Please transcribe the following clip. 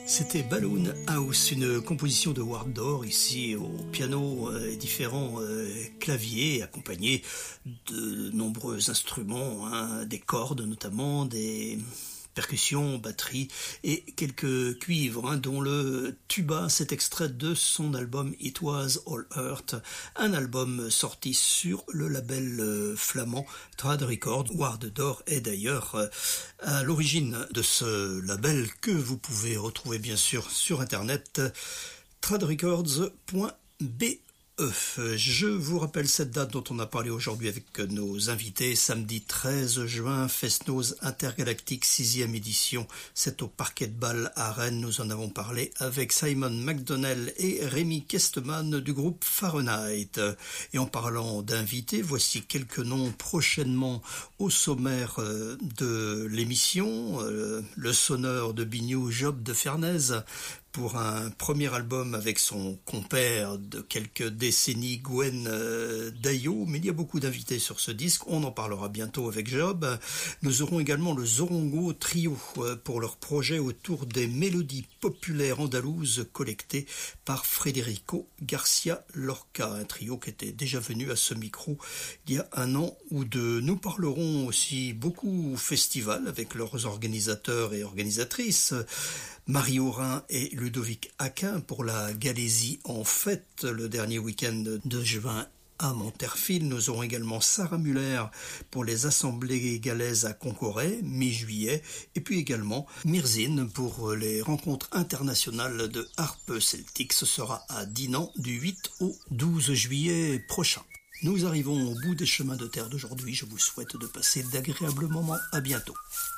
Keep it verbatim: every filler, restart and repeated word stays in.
C'était Balloon House, une composition de Ward Dorr, ici au piano et euh, différents euh, claviers accompagnés de nombreux instruments, hein, des cordes notamment, des percussions, batterie et quelques cuivres, hein, dont le tuba, cet extrait de son album It Was All Earth, un album sorti sur le label euh, flamand Trad Records. Ward Dorr est d'ailleurs euh, à l'origine de ce label que vous pouvez retrouver bien sûr sur internet trad records point b e. Je vous rappelle cette date dont on a parlé aujourd'hui avec nos invités. Samedi treize juin, Fest-Noz Intergalactique sixième édition. C'est au Parquet de Bâle à Rennes. Nous en avons parlé avec Simon McDonnell et Rémi Kesteman du groupe Fahrenheit. Et en parlant d'invités, voici quelques noms prochainement au sommaire de l'émission. Le sonneur de Bignou, Job de Fernez, pour un premier album avec son compère de quelques décennies, Gwen euh, Dayo, mais il y a beaucoup d'invités sur ce disque, on en parlera bientôt avec Job. Nous aurons également le Zorongo Trio euh, pour leur projet autour des mélodies populaires andalouses collectées par Federico Garcia Lorca, un trio qui était déjà venu à ce micro il y a un an ou deux. Nous parlerons aussi beaucoup festival avec leurs organisateurs et organisatrices, Marie Aurin et Ludovic Aquin pour la Galésie en fête le dernier week-end de juin à Monterfil. Nous aurons également Sarah Muller pour les assemblées galaises à Concoret, mi-juillet, et puis également Mirzine pour les rencontres internationales de harpe celtique. Ce sera à Dinan du huit au douze juillet prochain. Nous arrivons au bout des chemins de terre d'aujourd'hui. Je vous souhaite de passer d'agréables moments. À bientôt.